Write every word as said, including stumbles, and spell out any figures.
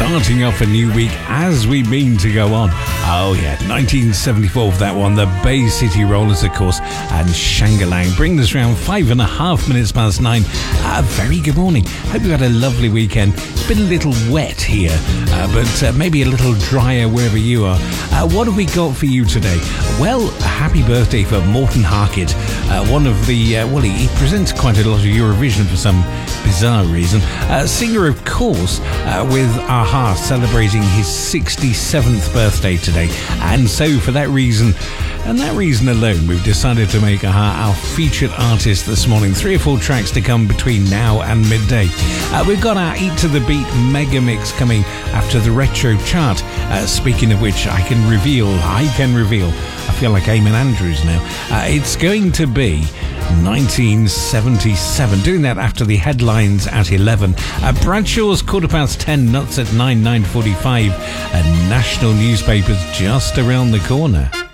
starting off a new week as we mean to go on. Oh yeah, nineteen seventy-four for that one. The Bay City Rollers, of course, and Shangalang bring us around five and a half minutes past nine. A uh, very good morning. Hope you had a lovely weekend. It's been a little wet here, uh, but uh, maybe a little drier wherever you are. Uh, what have we got for you today? Well, a happy birthday for Morten Harket, uh, one of the, uh, well, he, he presents quite a lot of Eurovision for some bizarre reason. Uh, singer, of course, uh, with a-ha celebrating his sixty-seventh birthday today. And so for that reason, and that reason alone, we've decided to make a-ha our featured artist this morning. Three or four tracks to come between now and midday. Uh, we've got our Eat to the Beat mega mix coming after the retro chart. Uh, speaking of which, I can reveal, I can reveal, I feel like Eamon Andrews now. Uh, it's going to be nineteen seventy-seven. Doing that after the headlines at eleven. Uh, Bradshaw's quarter past ten, Nuts at nine, nine forty-five. And national newspapers just around the corner.